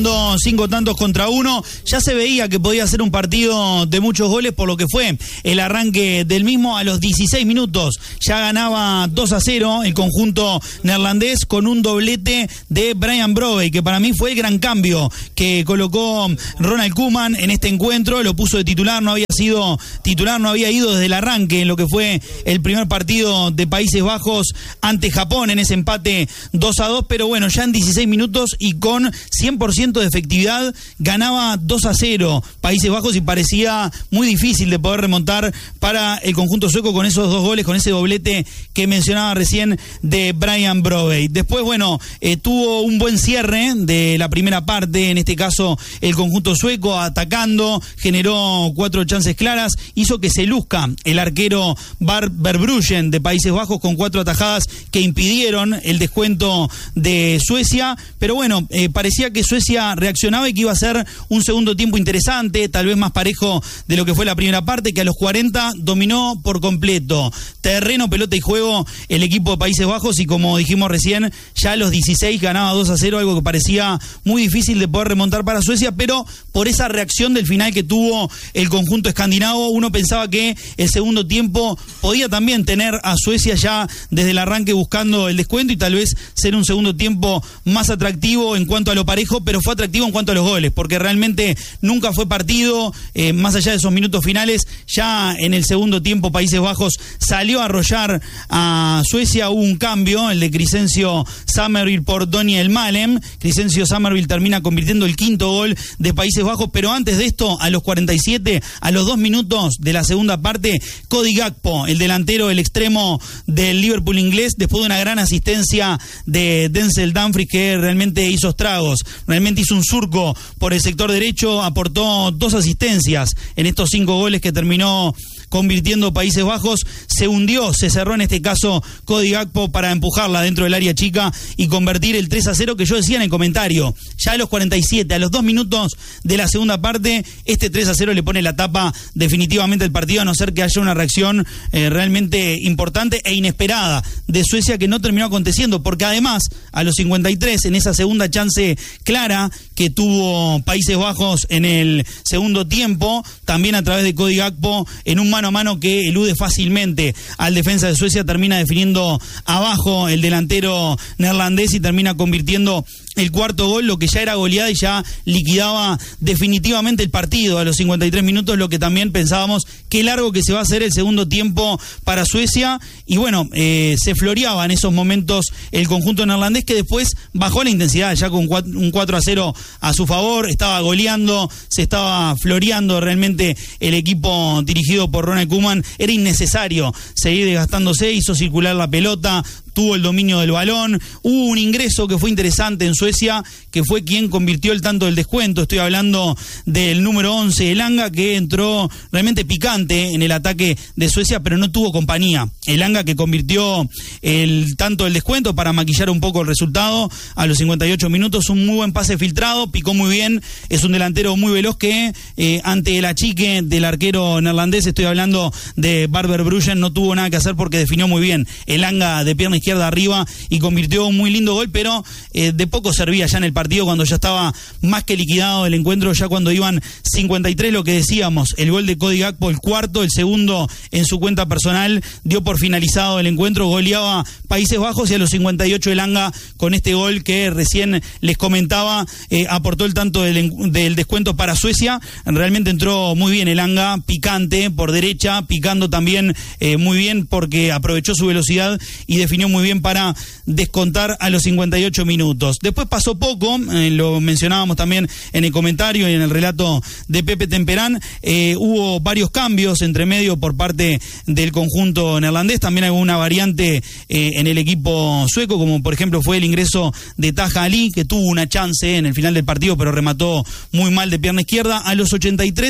5 tantos contra 1, ya se veía que podía ser un partido de muchos goles por lo que fue el arranque del mismo. A los 16 minutos ya ganaba 2-0 el conjunto neerlandés con un doblete de Brian Brobey, que para mí fue el gran cambio que colocó Ronald Koeman en este encuentro. Lo puso de titular, no había sido titular, no había ido desde el arranque en lo que fue el primer partido de Países Bajos ante Japón en ese empate 2-2, pero bueno, ya en 16 minutos y con 100% de efectividad ganaba 2-0 Países Bajos y parecía muy difícil de poder remontar para el conjunto sueco con esos dos goles, con ese doblete que mencionaba recién de Brian Brobey. Después, bueno, tuvo un buen cierre de la primera parte, en este caso el conjunto sueco atacando, generó 4 chances claras, hizo que se luzca el arquero Verbruggen de Países Bajos con 4 atajadas que impidieron el descuento de Suecia, pero bueno, parecía que Suecia reaccionaba y que iba a ser un segundo tiempo interesante, tal vez más parejo de lo que fue la primera parte, que a los 40 dominó por completo terreno, pelota y juego el equipo de Países Bajos, y como dijimos recién, ya a los 16 ganaba 2-0, algo que parecía muy difícil de poder remontar para Suecia, pero por esa reacción del final que tuvo el conjunto escandinavo, uno pensaba que el segundo tiempo podía también tener a Suecia ya desde el arranque buscando el descuento y tal vez ser un segundo tiempo más atractivo en cuanto a lo parejo, pero fue atractivo en cuanto a los goles, porque realmente nunca fue partido, más allá de esos minutos finales. Ya en el segundo tiempo Países Bajos salió a arrollar a Suecia, hubo un cambio, el de Crescencio Summerville por Daniel Malem. Crescencio Summerville termina convirtiendo el 5º gol de Países Bajos, pero antes de esto, a los 47, a los 2 minutos de la segunda parte, Cody Gakpo, el delantero, el extremo del Liverpool inglés, después de una gran asistencia de Denzel Dumfries, que realmente hizo estragos, realmente hizo un surco por el sector derecho, aportó 2 asistencias en estos 5 goles que terminó convirtiendo Países Bajos. Se hundió, se cerró en este caso Cody Gakpo para empujarla dentro del área chica y convertir el 3-0 que yo decía en el comentario. Ya a los 47, a los 2 minutos de la segunda parte, este 3-0 le pone la tapa definitivamente al partido, a no ser que haya una reacción realmente importante e inesperada de Suecia, que no terminó aconteciendo, porque además a los 53, en esa segunda chance clara que tuvo Países Bajos en el segundo tiempo, también a través de Cody Gakpo, en un mano a mano que elude fácilmente al defensa de Suecia, termina definiendo abajo el delantero neerlandés y termina convirtiendo el 4º gol, lo que ya era goleada y ya liquidaba definitivamente el partido a los 53 minutos, lo que también pensábamos, qué largo que se va a hacer el segundo tiempo para Suecia. Y bueno, se floreaba en esos momentos el conjunto neerlandés, que después bajó la intensidad ya con un 4-0 a su favor, estaba goleando, se estaba floreando realmente el equipo dirigido por Ronald Koeman. Era innecesario seguir desgastándose, hizo circular la pelota, tuvo el dominio del balón. Hubo un ingreso que fue interesante en Suecia, que fue quien convirtió el tanto del descuento. Estoy hablando del número 11, Elanga, que entró realmente picante en el ataque de Suecia, pero no tuvo compañía. Elanga, que convirtió el tanto del descuento para maquillar un poco el resultado a los 58 minutos. Un muy buen pase filtrado, picó muy bien, es un delantero muy veloz que ante el achique del arquero neerlandés, estoy hablando de Verbruggen, no tuvo nada que hacer porque definió muy bien. Elanga de pierna izquierda arriba y convirtió un muy lindo gol, pero de poco servía ya en el partido, cuando ya estaba más que liquidado el encuentro, ya cuando iban 53, lo que decíamos, el gol de Cody Gakpo, el 4º, el segundo en su cuenta personal, dio por finalizado el encuentro, goleaba Países Bajos, y a los 58 Elanga, con este gol que recién les comentaba, aportó el tanto del descuento para Suecia. Realmente entró muy bien Elanga, picante por derecha, picando también muy bien, porque aprovechó su velocidad y definió muy bien para descontar a los 58 minutos. Después pasó poco, lo mencionábamos también en el comentario y en el relato de Pepe Temperán, hubo varios cambios entre medio por parte del conjunto neerlandés, también alguna variante en el equipo sueco, como por ejemplo fue el ingreso de Taha Ali, que tuvo una chance en el final del partido, pero remató muy mal de pierna izquierda. A los 83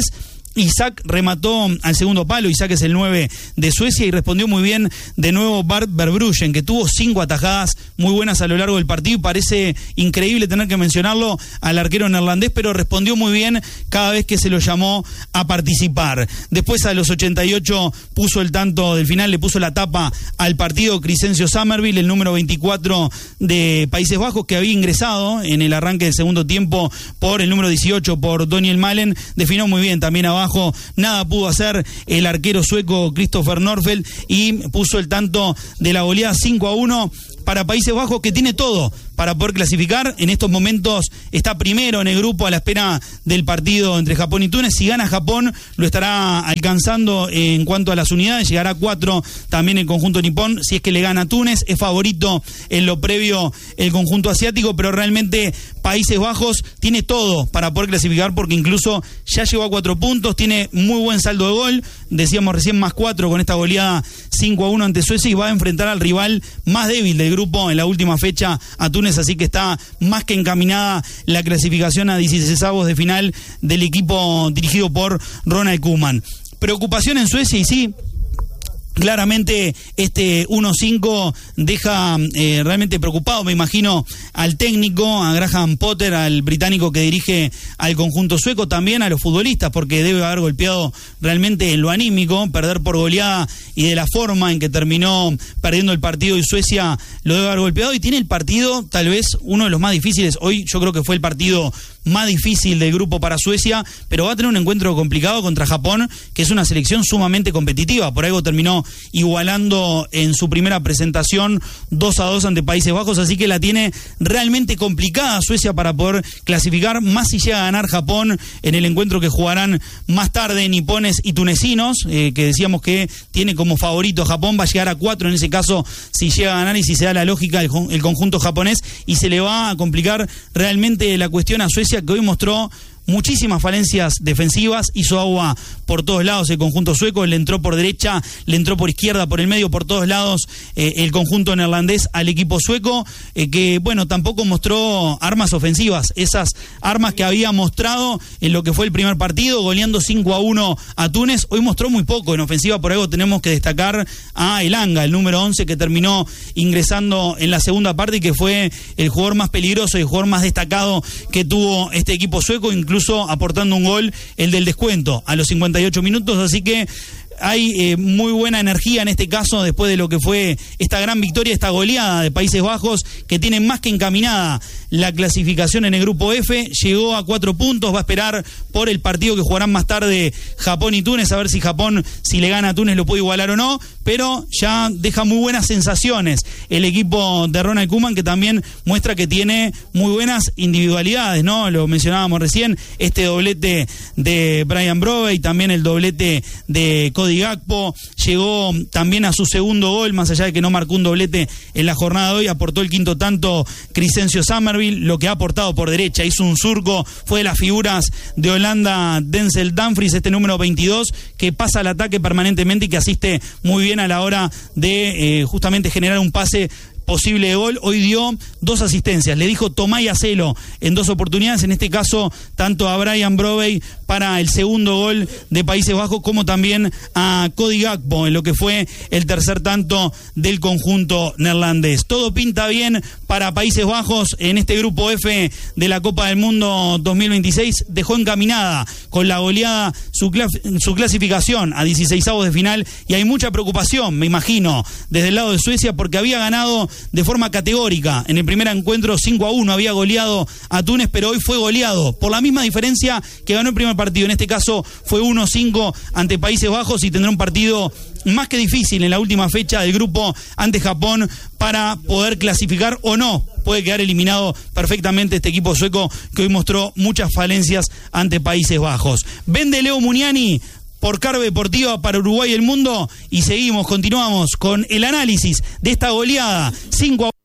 Isaac remató al segundo palo. Isaac es el 9 de Suecia y respondió muy bien de nuevo Bart Verbruggen, que tuvo 5 atajadas muy buenas a lo largo del partido y parece increíble tener que mencionarlo al arquero neerlandés, pero respondió muy bien cada vez que se lo llamó a participar. Después a los 88 puso el tanto del final, le puso la tapa al partido Crescencio Summerville, el número 24 de Países Bajos, que había ingresado en el arranque del segundo tiempo por el número 18, por Daniel Malen. Definió muy bien también abajo, nada pudo hacer el arquero sueco Christopher Norfeld y puso el tanto de la goleada 5-1 para Países Bajos, que tiene todo para poder clasificar. En estos momentos está primero en el grupo a la espera del partido entre Japón y Túnez. Si gana Japón, lo estará alcanzando en cuanto a las unidades, llegará a 4 también el conjunto nipón. Si es que le gana a Túnez, es favorito en lo previo el conjunto asiático, pero realmente Países Bajos tiene todo para poder clasificar, porque incluso ya llegó a 4 puntos, tiene muy buen saldo de gol, decíamos recién más 4 con esta goleada 5-1 ante Suecia, y va a enfrentar al rival más débil del grupo en la última fecha, a Túnez, así que está más que encaminada la clasificación a 16avos de final del equipo dirigido por Ronald Koeman. Preocupación en Suecia, y sí, claramente este 1-5 deja realmente preocupado, me imagino, al técnico, a Graham Potter, al británico que dirige al conjunto sueco, también a los futbolistas, porque debe haber golpeado realmente en lo anímico, perder por goleada, y de la forma en que terminó perdiendo el partido, y Suecia lo debe haber golpeado, y tiene el partido tal vez uno de los más difíciles. Hoy yo creo que fue el partido más difícil del grupo para Suecia, pero va a tener un encuentro complicado contra Japón, que es una selección sumamente competitiva. Por algo terminó igualando en su primera presentación 2-2 ante Países Bajos, así que la tiene realmente complicada Suecia para poder clasificar, más si llega a ganar Japón en el encuentro que jugarán más tarde nipones y tunecinos, que decíamos que tiene como favorito a Japón. Va a llegar a 4 en ese caso si llega a ganar, y si se da la lógica el conjunto japonés, y se le va a complicar realmente la cuestión a Suecia, que hoy mostró muchísimas falencias defensivas, hizo agua por todos lados el conjunto sueco, le entró por derecha, le entró por izquierda, por el medio, por todos lados el conjunto neerlandés al equipo sueco, que bueno, tampoco mostró armas ofensivas, esas armas que había mostrado en lo que fue el primer partido, goleando 5-1 a Túnez. Hoy mostró muy poco en ofensiva. Por algo tenemos que destacar a Elanga, el número 11, que terminó ingresando en la segunda parte y que fue el jugador más peligroso y el jugador más destacado que tuvo este equipo sueco, incluso aportando un gol, el del descuento, a los 58 minutos, así que hay muy buena energía en este caso después de lo que fue esta gran victoria, esta goleada de Países Bajos, que tiene más que encaminada la clasificación en el grupo F. Llegó a 4 puntos, va a esperar por el partido que jugarán más tarde Japón y Túnez, a ver si Japón, si le gana a Túnez, lo puede igualar o no, pero ya deja muy buenas sensaciones el equipo de Ronald Koeman, que también muestra que tiene muy buenas individualidades, ¿no? Lo mencionábamos recién, este doblete de Brian Brobey, también el doblete de Cody Gakpo, llegó también a su segundo gol, más allá de que no marcó un doblete en la jornada de hoy, aportó el quinto tanto Crescencio Summerville, lo que ha aportado por derecha, hizo un surco, fue de las figuras de Holanda Denzel Dumfries, este número 22, que pasa al ataque permanentemente y que asiste muy bien a la hora de justamente generar un pase posible de gol. Hoy dio 2 asistencias, le dijo tomá y hacelo en 2 oportunidades, en este caso tanto a Brian Brobey para el segundo gol de Países Bajos, como también a Cody Gakpo en lo que fue el tercer tanto del conjunto neerlandés. Todo pinta bien para Países Bajos en este grupo F de la Copa del Mundo 2026, dejó encaminada con la goleada su clasificación a 16avos de final, y hay mucha preocupación, me imagino, desde el lado de Suecia, porque había ganado de forma categórica en el primer encuentro 5-1, había goleado a Túnez, pero hoy fue goleado por la misma diferencia que ganó el primer partido. En este caso fue 1-5 ante Países Bajos, y tendrá un partido más que difícil en la última fecha del grupo ante Japón para poder clasificar o no. Puede quedar eliminado perfectamente este equipo sueco, que hoy mostró muchas falencias ante Países Bajos. Vende Leo Muniani por Carve Deportiva para Uruguay y el mundo, y continuamos con el análisis de esta goleada 5-1.